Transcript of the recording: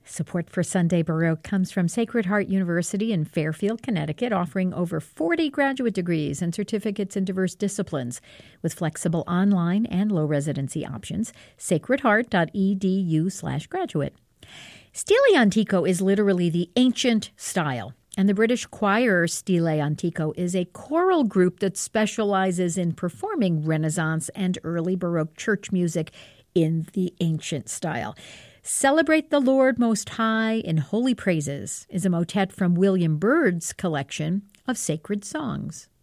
Support for Sunday Baroque comes from Sacred Heart University in Fairfield, Connecticut, offering over 40 graduate degrees and certificates in diverse disciplines with flexible online and low residency options. sacredheart.edu/graduate. Stile Antico is literally the ancient style, and the British choir Stile Antico is a choral group that specializes in performing Renaissance and early Baroque church music in the ancient style. Celebrate the Lord Most High in Holy Praises is a motet from William Byrd's collection of sacred songs.